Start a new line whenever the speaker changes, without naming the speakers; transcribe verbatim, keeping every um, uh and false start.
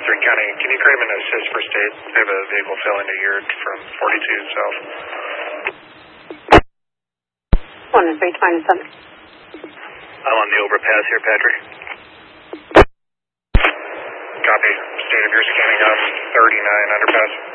Western County. Can you create an assist for state? They have a vehicle failing to Yurt from forty-two south.
One is three twenty-seven.
I'm on the overpass here, Patrick.
Copy. State of your scanning us, thirty-nine underpass.